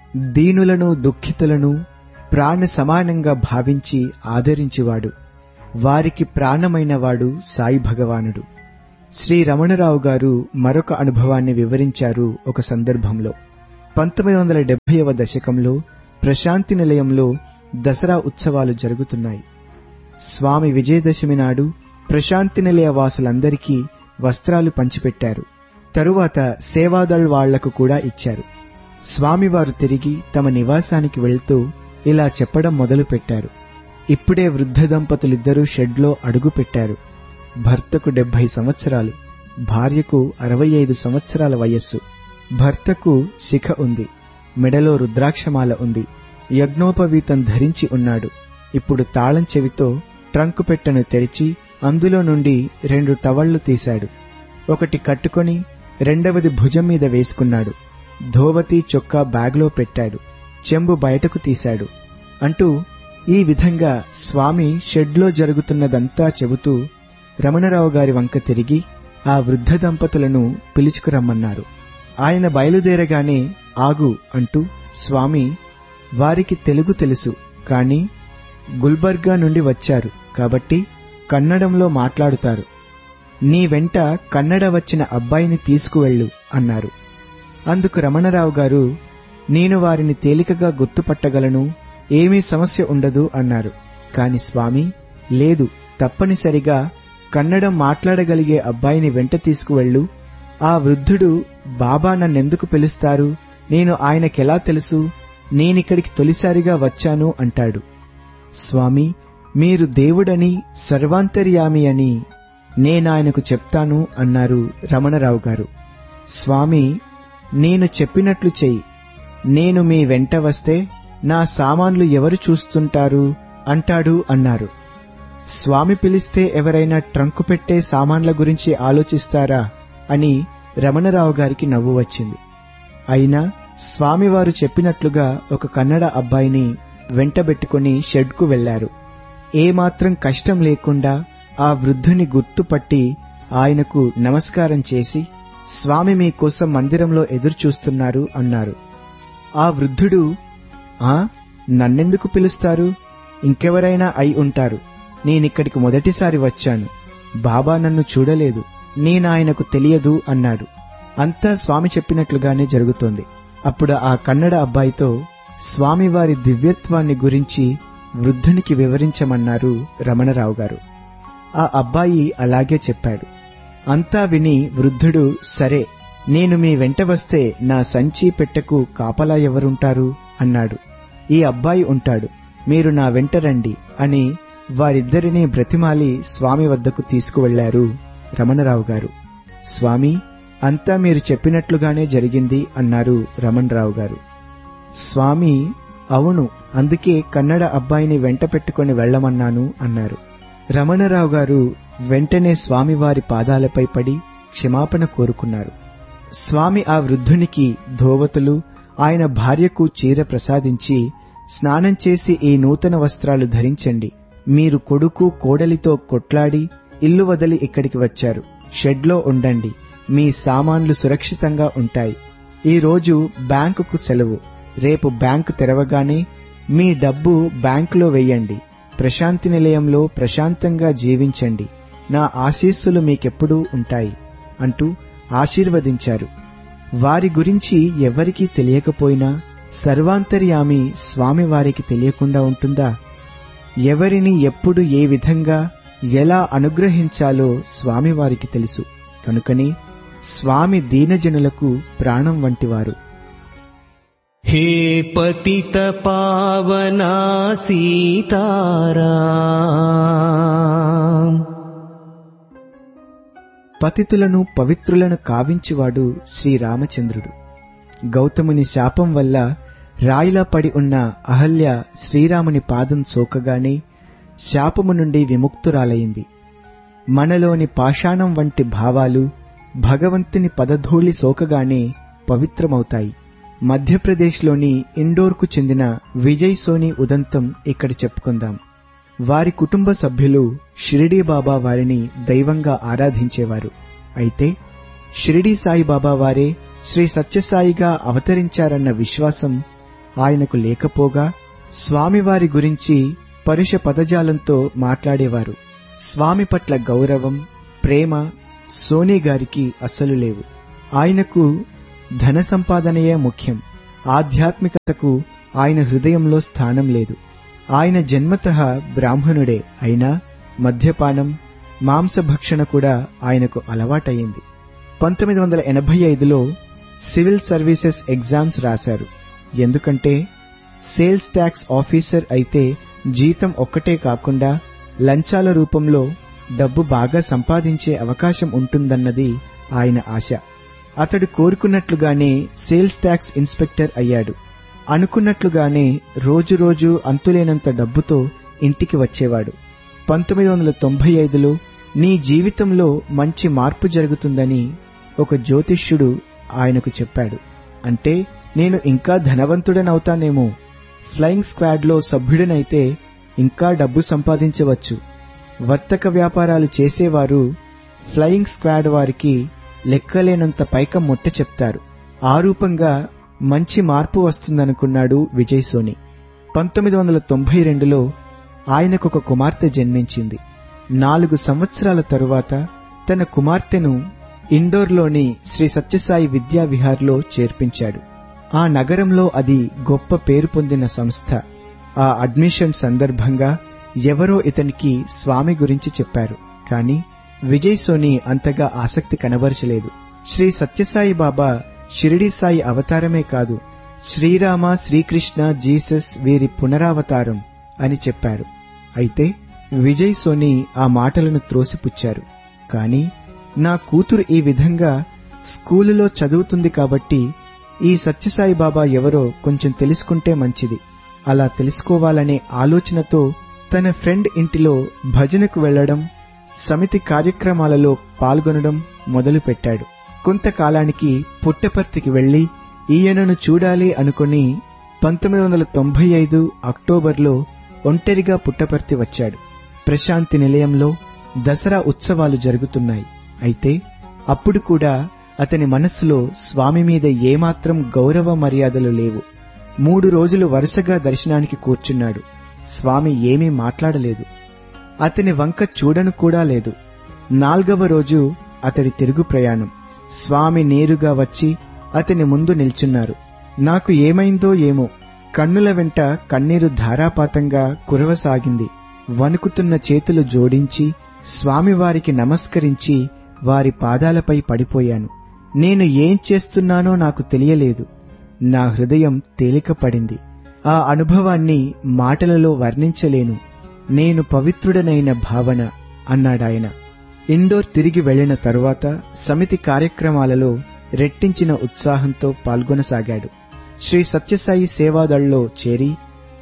దీనులను దుఃఖితులను ప్రాణ సమానంగా భావించి ఆదరించేవాడు. వారికి ప్రాణమైనవాడు సాయి భగవానుడు. శ్రీ రమణరావు గారు మరొక అనుభవాన్ని వివరించారు. ఒక సందర్భంలో 1970వ దశకంలో ప్రశాంతి నిలయంలో దసరా ఉత్సవాలు జరుగుతున్నాయి. స్వామి విజయదశమి నాడు ప్రశాంతి నిలయ వాసులందరికీ వస్త్రాలు పంచిపెట్టారు. తరువాత సేవాదళ్ వాళ్లకు కూడా ఇచ్చారు. స్వామివారు తిరిగి తమ నివాసానికి వెళ్తూ ఇలా చెప్పడం మొదలుపెట్టారు. ఇప్పుడే వృద్ధ దంపతులిద్దరూ షెడ్లో అడుగుపెట్టారు. భర్తకు 70 సంవత్సరాలు, భార్యకు 65 సంవత్సరాల వయస్సు. భర్తకు శిఖ ఉంది, మెడలో రుద్రాక్షమాల ఉంది, యజ్ఞోపవీతం ధరించి ఉన్నాడు. ఇప్పుడు తాళం చెవితో ట్రంకు పెట్టెను తెరిచి అందులో నుండి 2 టవళ్లు తీశాడు. ఒకటి కట్టుకొని రెండవది భుజం మీద వేసుకున్నాడు. ధోవతి చొక్కా బ్యాగ్లో పెట్టాడు. చెంబు బయటకు తీశాడు అంటూ ఈ విధంగా స్వామి షెడ్లో జరుగుతున్నదంతా చెబుతూ రమణరావు గారి వంక తిరిగి ఆ వృద్ధ దంపతులను పిలుచుకురమ్మన్నారు. ఆయన బయలుదేరగానే ఆగు అంటూ స్వామి, వారికి తెలుగు తెలుసు, కాని గుల్బర్గా నుండి వచ్చారు కాబట్టి కన్నడంలో మాట్లాడుతారు. నీ వెంట కన్నడ వచ్చిన అబ్బాయిని తీసుకువెళ్ళు అన్నారు. అందుకు రమణరావు గారు, నేను వారిని తేలికగా గుర్తుపట్టగలను, ఏమీ సమస్య ఉండదు అన్నారు. కాని స్వామి, లేదు, తప్పనిసరిగా కన్నడం మాట్లాడగలిగే అబ్బాయిని వెంట తీసుకువెళ్ళు. ఆ వృద్ధుడు బాబా నన్నెందుకు పిలుస్తారు, నేను ఆయనకెలా తెలుసు, నేనిక్కడికి తొలిసారిగా వచ్చాను అంటాడు. స్వామి, మీరు దేవుడని సర్వాంతర్యామి అని నేనాయనకు చెప్తాను అన్నారు రమణరావు గారు. స్వామి, నేను చెప్పినట్లు చెయ్యి, నేను మీ వెంట వస్తే నా సామాన్లు ఎవరు చూస్తుంటారు అంటాడు అన్నారు. స్వామి పిలిస్తే ఎవరైనా ట్రంకు పెట్టే సామాన్ల గురించి ఆలోచిస్తారా అని రమణరావు గారికి నవ్వు వచ్చింది. అయినా స్వామివారు చెప్పినట్లుగా ఒక కన్నడ అబ్బాయిని వెంటబెట్టుకుని షెడ్కు వెళ్లారు. ఏమాత్రం కష్టం లేకుండా ఆ వృద్ధుని గుర్తుపట్టి ఆయనకు నమస్కారం చేసి, స్వామి మీకోసం మందిరంలో ఎదురుచూస్తున్నారు అన్నారు. ఆ వృద్ధుడు, నన్నెందుకు పిలుస్తారు, ఇంకెవరైనా అయి ఉంటారు, నేనిక్కడికి మొదటిసారి వచ్చాను, బాబా నన్ను చూడలేదు, నేనాయనకు తెలియదు అన్నాడు. అంతా స్వామి చెప్పినట్లుగానే జరుగుతోంది. అప్పుడు ఆ కన్నడ అబ్బాయితో స్వామివారి దివ్యత్వాన్ని గురించి వృద్ధునికి వివరించమన్నారు రమణరావు గారు. ఆ అబ్బాయి అలాగే చెప్పాడు. అంతా విని వృద్ధుడు, సరే, నేను మీ వెంట వస్తే నా సంచి పెట్టెకు కాపలా ఎవరుంటారు అన్నాడు. ఈ అబ్బాయి ఉంటాడు, మీరు నా వెంట రండి అని వారిద్దరినీ బ్రతిమాలి స్వామి వద్దకు తీసుకువెళ్లారు రమణరావు గారు. స్వామి, అంతా మీరు చెప్పినట్లుగానే జరిగింది అన్నారు రమణరావు గారు. స్వామి, అవును, అందుకే కన్నడ అబ్బాయిని వెంట పెట్టుకుని వెళ్లమన్నాను అన్నారు. రమణరావు గారు వెంటనే స్వామివారి పాదాలపై పడి క్షమాపణ కోరుకున్నారు. స్వామి ఆ వృద్ధునికి ధోవతులు, ఆయన భార్యకు చీర ప్రసాదించి, స్నానం చేసి ఈ నూతన వస్త్రాలు ధరించండి, మీరు కొడుకు కోడలితో కొట్లాడి ఇల్లు వదిలి ఇక్కడికి వచ్చారు, షెడ్లో ఉండండి, మీ సామాన్లు సురక్షితంగా ఉంటాయి. ఈ రోజు బ్యాంకుకు సెలవు, రేపు బ్యాంకు తెరవగానే మీ డబ్బు బ్యాంకులో వెయ్యండి, ప్రశాంతి నిలయంలో ప్రశాంతంగా జీవించండి, నా ఆశీస్సులు మీకెప్పుడూ ఉంటాయి అంటూ ఆశీర్వదించారు. వారి గురించి ఎవరికీ తెలియకపోయినా సర్వాంతర్యామి స్వామివారికి తెలియకుండా ఉంటుందా? ఎవరిని ఎప్పుడు ఏ విధంగా ఎలా అనుగ్రహించాలో స్వామివారికి తెలుసు. కనుకని స్వామి దీనజనులకు ప్రాణం వంటివారు. హే పతిత పావనా సీతారాం. పతితులను పవిత్రులను కావించువాడు శ్రీరామచంద్రుడు. గౌతముని శాపం వల్ల రాయిలా పడి ఉన్న అహల్య శ్రీరాముని పాదం సోకగానే శాపము నుండి విముక్తురాలైంది. మనలోని పాషాణం వంటి భావాలు భగవంతుని పదధూళి సోకగానే పవిత్రమవుతాయి. మధ్యప్రదేశ్లోని ఇండోర్కు చెందిన విజయ్ సోని ఉదంతం ఇక్కడ చెప్పుకుందాం. వారి కుటుంబ సభ్యులు షిరిడీ బాబా వారిని దైవంగా ఆరాధించేవారు. అయితే షిరిడీ సాయిబాబా వారే శ్రీ సత్యసాయిగా అవతరించారన్న విశ్వాసం ఆయనకు లేకపోగా స్వామివారి గురించి పరుష పదజాలంతో మాట్లాడేవారు. స్వామి పట్ల గౌరవం, ప్రేమ సోనీ గారికి అస్సలు లేవు. ఆయనకు ధన సంపాదనయే ముఖ్యం. ఆధ్యాత్మికతకు ఆయన హృదయంలో స్థానం లేదు. ఆయన జన్మతః బ్రాహ్మణుడే అయినా మద్యపానం, మాంసభక్షణ కూడా ఆయనకు అలవాటయింది. 1985లో సివిల్ సర్వీసెస్ ఎగ్జామ్స్ రాశారు. ఎందుకంటే సేల్స్ ట్యాక్స్ ఆఫీసర్ అయితే జీతం ఒక్కటే కాకుండా లంచాల రూపంలో డబ్బు బాగా సంపాదించే అవకాశం ఉంటుందన్నది ఆయన ఆశ. అతడు కోరుకున్నట్లుగానే సేల్స్ ట్యాక్స్ ఇన్స్పెక్టర్ అయ్యాడు. అనుకున్నట్లుగానే రోజురోజు అంతులేనంత డబ్బుతో ఇంటికి వచ్చేవాడు. 1995లో నీ జీవితంలో మంచి మార్పు జరుగుతుందని ఒక జ్యోతిష్యుడు ఆయనకు చెప్పాడు. అంటే నేను ఇంకా ధనవంతుడనవుతానేమో, ఫ్లయింగ్ స్క్వాడ్లో సభ్యుడనైతే ఇంకా డబ్బు సంపాదించవచ్చు. వర్తక వ్యాపారాలు చేసేవారు ఫ్లయింగ్ స్క్వాడ్ వారికి లెక్కలేనంత పైకం ముట్ట చెప్తారు. ఆ రూపంగా మంచి మార్పు వస్తుందనుకున్నాడు విజయ్ సోనీ. 1992లో ఆయనకొక కుమార్తె జన్మించింది. 4 సంవత్సరాల తరువాత తన కుమార్తెను ఇండోర్లోని శ్రీ సత్యసాయి విద్యా విహార్లో చేర్పించాడు. ఆ నగరంలో అది గొప్ప పేరు పొందిన సంస్థ. ఆ అడ్మిషన్ సందర్భంగా ఎవరో ఇతనికి స్వామి గురించి చెప్పారు. కాని విజయ్ సోనీ అంతగా ఆసక్తి కనబరచలేదు. శ్రీ సత్యసాయి బాబా షిరిడీ సాయి అవతారమే కాదు, శ్రీరామ, శ్రీకృష్ణ, జీసస్ వీరి పునరావతారం అని చెప్పారు. అయితే విజయ్ సోనీ ఆ మాటలను త్రోసిపుచ్చారు. కాని నా కూతురు ఈ విధంగా స్కూలులో చదువుతుంది కాబట్టి ఈ సత్యసాయి బాబా ఎవరో కొంచెం తెలుసుకుంటే మంచిది. అలా తెలుసుకోవాలనే ఆలోచనతో తన ఫ్రెండ్ ఇంటిలో భజనకు వెళ్లడం, సమితి కార్యక్రమాలలో పాల్గొనడం మొదలుపెట్టాడు. కొంతకాలానికి పుట్టపర్తికి వెళ్లి ఈయనను చూడాలి అనుకుని 1995 అక్టోబర్లో ఒంటరిగా పుట్టపర్తి వచ్చాడు. ప్రశాంతి నిలయంలో దసరా ఉత్సవాలు జరుగుతున్నాయి. అయితే అప్పుడు కూడా అతని మనస్సులో స్వామి మీద ఏమాత్రం గౌరవ మర్యాదలు లేవు. 3 రోజులు వరుసగా దర్శనానికి కూర్చున్నాడు. స్వామి ఏమీ మాట్లాడలేదు. అతని వంక చూడను కూడా లేదు. 4వ రోజు అతడి తిరుగు ప్రయాణం. స్వామి నేరుగా వచ్చి అతని ముందు నిల్చున్నారు. నాకు ఏమైందో ఏమో, కన్నుల వెంట కన్నీరు ధారాపాతంగా కురవసాగింది. వణుకుతున్న చేతులు జోడించి స్వామివారికి నమస్కరించి వారి పాదాలపై పడిపోయాను. నేను ఏం చేస్తున్నానో నాకు తెలియలేదు. నా హృదయం తేలికపడింది. ఆ అనుభవాన్ని మాటలలో వర్ణించలేను. నేను పవిత్రుడనైన భావన అన్నాడాయన. ఇండోర్ తిరిగి వెళ్లిన తరువాత సమితి కార్యక్రమాలలో రెట్టించిన ఉత్సాహంతో పాల్గొనసాగాడు. శ్రీ సత్యసాయి సేవాదళ్లో చేరి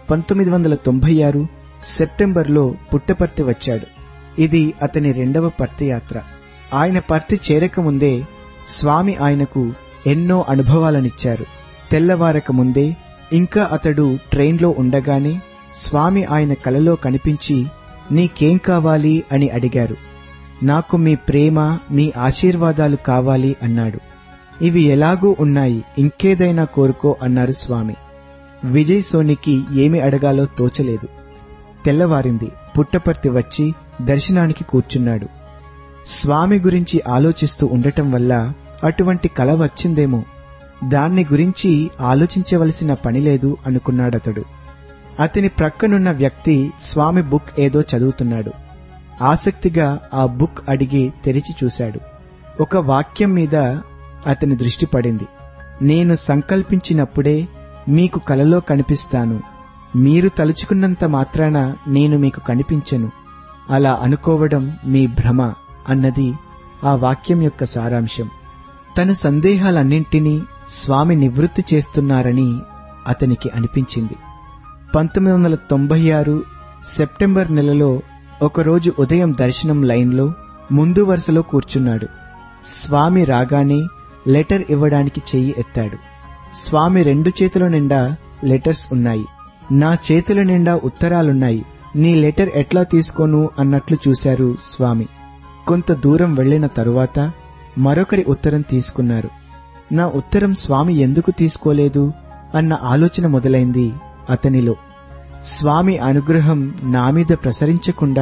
1996 సెప్టెంబర్లో పుట్టపర్తి వచ్చాడు. ఇది అతని 2వ పర్తి యాత్ర. ఆయన పర్తి చేరకముందే స్వామి ఆయనకు ఎన్నో అనుభవాలనిచ్చారు. తెల్లవారక ముందే ఇంకా అతడు ట్రైన్లో ఉండగానే స్వామి ఆయన కలలో కనిపించి నీకేం కావాలి అని అడిగారు. నాకు మీ ప్రేమ, మీ ఆశీర్వాదాలు కావాలి అన్నాడు. ఇవి ఎలాగూ ఉన్నాయి, ఇంకేదైనా కోరుకో అన్నారు స్వామి. విజయ్ సోనీకి ఏమి అడగాలో తోచలేదు. తెల్లవారింది. పుట్టపర్తి వచ్చి దర్శనానికి కూర్చున్నాడు. స్వామి గురించి ఆలోచిస్తూ ఉండటం వల్ల అటువంటి కల వచ్చిందేమో, దాన్ని గురించి ఆలోచించవలసిన పనిలేదు అనుకున్నాడతడు. అతని ప్రక్కనున్న వ్యక్తి స్వామి బుక్ ఏదో చదువుతున్నాడు. ఆసక్తిగా ఆ బుక్ అడిగి తెరిచి చూశాడు. ఒక వాక్యం మీద అతని దృష్టి పడింది. నేను సంకల్పించినప్పుడే మీకు కలలో కనిపిస్తాను. మీరు తలుచుకున్నంత మాత్రాన నేను మీకు కనిపించను. అలా అనుకోవడం మీ భ్రమ అన్నది ఆ వాక్యం యొక్క సారాంశం. తన సందేహాలన్నింటినీ స్వామి నివృత్తి చేస్తున్నారని అతనికి అనిపించింది. 1996 సెప్టెంబర్ నెలలో ఒకరోజు ఉదయం దర్శనం లైన్లో ముందు వరుసలో కూర్చున్నాడు. స్వామి రాగానే లెటర్ ఇవ్వడానికి చెయ్యి ఎత్తాడు. స్వామి 2 చేతుల నిండా లెటర్స్ ఉన్నాయి. నా చేతుల నిండా ఉత్తరాలున్నాయి, నీ లెటర్ ఎట్లా తీసుకోను అన్నట్లు చూశారు స్వామి. కొంత దూరం వెళ్లిన తరువాత మరొకరి ఉత్తరం తీసుకున్నారు. నా ఉత్తరం స్వామి ఎందుకు తీసుకోలేదు అన్న ఆలోచన మొదలైంది అతనిలో. స్వామి అనుగ్రహం నా మీద ప్రసరించకుండా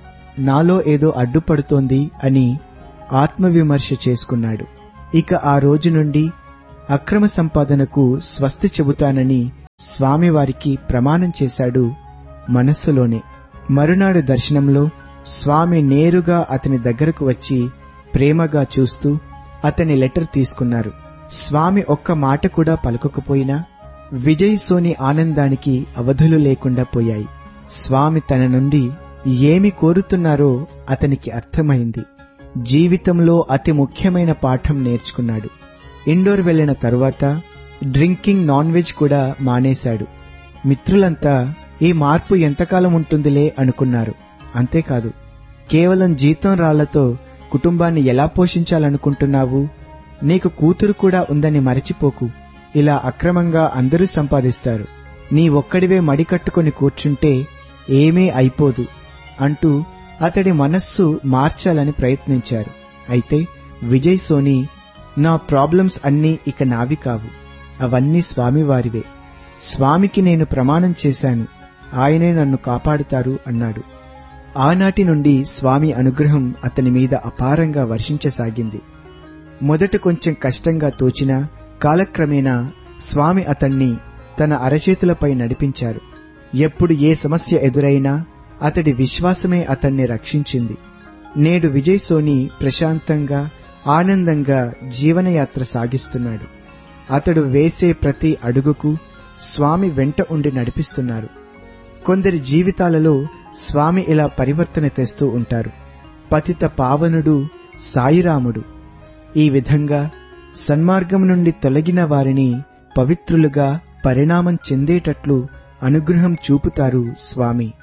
నాలో ఏదో అడ్డుపడుతోంది అని ఆత్మవిమర్శ చేసుకున్నాడు. ఇక ఆ రోజు నుండి అక్రమ సంపాదనకు స్వస్తి చెబుతానని స్వామివారికి ప్రమాణం చేశాడు మనస్సులోనే. మరునాడు దర్శనంలో స్వామి నేరుగా అతని దగ్గరకు వచ్చి ప్రేమగా చూస్తూ అతని లెటర్ తీసుకున్నారు. స్వామి ఒక్క మాట కూడా పలుకకపోయినా విజయ్ సోని ఆనందానికి అవధులు లేకుండా పోయాయి. స్వామి తన నుండి ఏమి కోరుతున్నారో అతనికి అర్థమైంది. జీవితంలో అతి ముఖ్యమైన పాఠం నేర్చుకున్నాడు. ఇండోర్ వెళ్లిన తరువాత డ్రింకింగ్, నాన్ వెజ్ కూడా మానేశాడు. మిత్రులంతా ఈ మార్పు ఎంతకాలం ఉంటుందిలే అనుకున్నారు. అంతేకాదు, కేవలం జీతం రాళ్లతో కుటుంబాన్ని ఎలా పోషించాలనుకుంటున్నావు? నీకు కూతురు కూడా ఉందని మరచిపోకు. ఇలా అక్రమంగా అందరూ సంపాదిస్తారు. నీ ఒక్కడివే మడికట్టుకుని కూర్చుంటే ఏమీ అయిపోదు అంటూ అతడి మనస్సు మార్చాలని ప్రయత్నించారు. అయితే విజయ్ సోని, నా ప్రాబ్లమ్స్ అన్నీ ఇక నావి కావు, అవన్నీ స్వామివారివే. స్వామికి నేను ప్రమాణం చేశాను, ఆయనే నన్ను కాపాడుతారు అన్నాడు. ఆనాటి నుండి స్వామి అనుగ్రహం అతని మీద అపారంగా వర్షించసాగింది. మొదట కొంచెం కష్టంగా తోచినా కాలక్రమేణా స్వామి అతన్ని తన అరచేతులపై నడిపించారు. ఎప్పుడు ఏ సమస్య ఎదురైనా అతడి విశ్వాసమే అతన్ని రక్షించింది. నేడు విజయ్ సోని ప్రశాంతంగా, ఆనందంగా జీవనయాత్ర సాగిస్తున్నాడు. అతడు వేసే ప్రతి అడుగుకు స్వామి వెంట ఉండి నడిపిస్తున్నారు. కొందరి జీవితాలలో స్వామి ఇలా పరివర్తన తెస్తూ ఉంటారు. పతిత పావనుడు సాయిరాముడు. ఈ విధంగా సన్మార్గం నుండి తొలగిన వారిని పవిత్రులుగా పరిణామం చెందేటట్లు అనుగ్రహం చూపుతారు స్వామి.